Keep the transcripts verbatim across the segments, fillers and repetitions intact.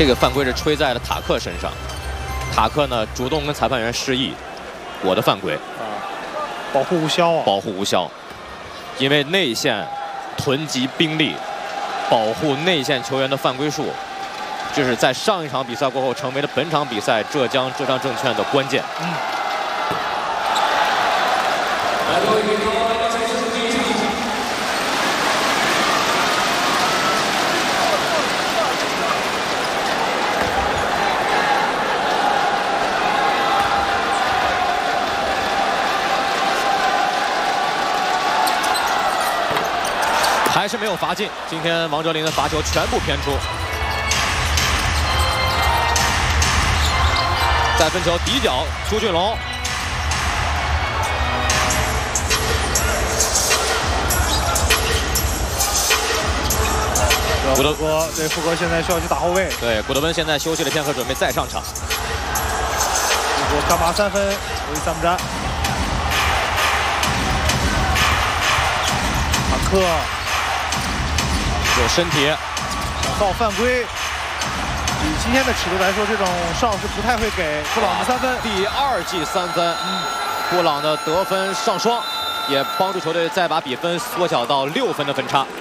这个犯规是吹在了塔克身上，塔克呢主动跟裁判员示意，我的犯规啊，保护无效啊， 保护无效，因为内线囤积兵力，保护内线球员的犯规数，这是在上一场比赛过后成为了本场比赛浙江浙江证券的关键。 嗯。 还是没有罚进，今天王哲林的罚球全部偏出。再分球底角，朱俊龙。 古德哥，对，富哥现在需要去打后卫。 对，古德温现在休息了片刻，准备再上场。 富哥干嘛三分？为三不沾。塔克。 有身体， 想到犯规。以今天的尺度来说，这种哨是不太会给布朗的三分。 第二记三分，嗯，布朗的得分上双，也帮助球队再把比分缩小到六分的分差。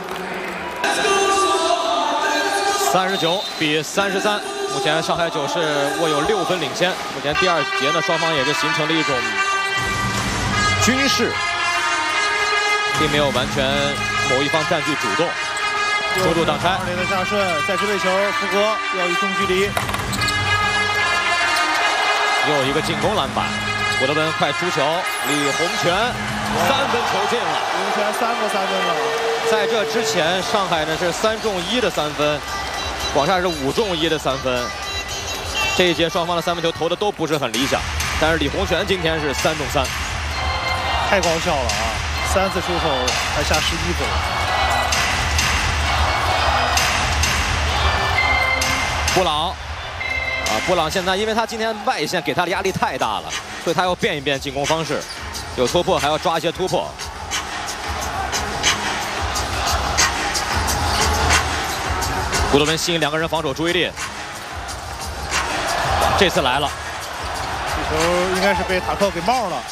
三十九比三十三，目前上海九是握有六分领先。目前第二节呢，双方也是形成了一种均势，并没有完全某一方占据主动。 守住挡拆， 二连的下顺，再支位球，福格要以中距离， 又一个进攻篮板，古德温快出球，李洪权三分球进了， 李洪权三个三分了。 在这之前，上海呢是三中一的三分，广厦是五中一的三分。这一节双方的三分球投的都不是很理想，但是李洪权今天是三中三， 太高效了啊！三次出手还下十一分。 布朗，啊，布朗现在因为他今天外线给他的压力太大了，所以他要变一变进攻方式，有突破还要抓一些突破。古德温吸引两个人防守注意力，这次来了， 这球应该是被塔克给冒了。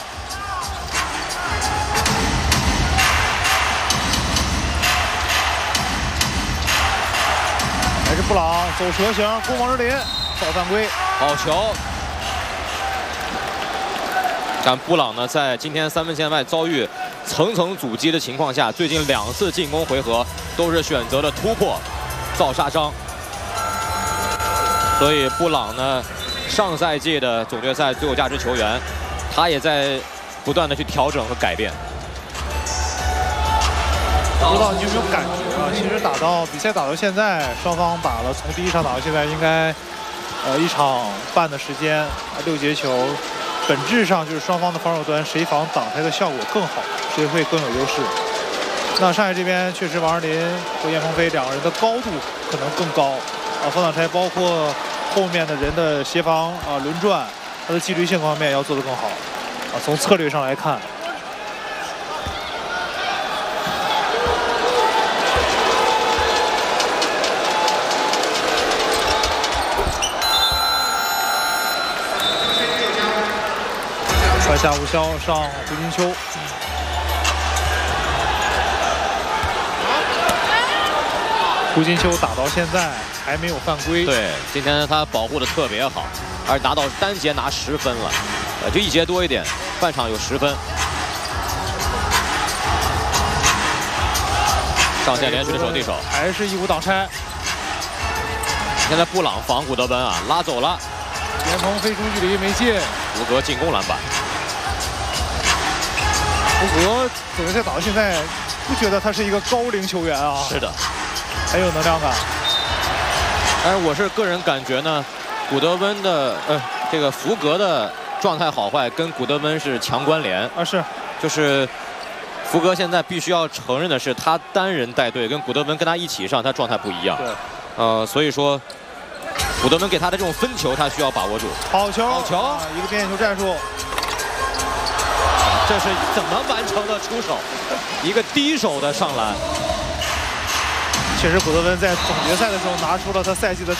还是布朗走蛇形攻王哲林，造犯规， 好球！但布朗呢，在今天三分线外遭遇层层阻击的情况下，最近两次进攻回合都是选择了突破，造杀伤。所以布朗呢，上赛季的总决赛最有价值球员，他也在不断的去调整和改变。 不知道你有没有感觉啊？其实打到比赛打到现在，双方打了从第一场打到现在，应该呃一场半的时间，六节球，本质上就是双方的防守端谁防挡拆的效果更好，谁会更有优势。那上海这边确实王哲林和叶鹏飞两个人的高度可能更高啊，防挡拆包括后面的人的协防啊轮转，他的纪律性方面要做得更好啊。从策略上来看。 传下无效，上胡金秋。胡金秋打到现在还没有犯规。 对，今天他保护的特别好，而拿到单节拿十分了，呃，就一节多一点，半场有十分。上线连续的守对手， 还是一股挡拆。 现在布朗防古德温啊，拉走了。 严鹏飞出距离没进， 福格进攻篮板。 福格总决赛打到现在，不觉得他是一个高龄球员啊？ 是的， 很有能量感。 但是我是个人感觉呢，古德温的呃这个福格的状态好坏跟古德温是强关联啊，是， 就是福格现在必须要承认的是，他单人带队跟古德温跟他一起上，他状态不一样。 对， 呃，所以说古德温给他的这种分球，他需要把握住。 好球， 好球， 啊、一个边线球战术。 这是怎么完成的出手？一个低手的上篮。 确实，古德温在总决赛的时候拿出了他赛季的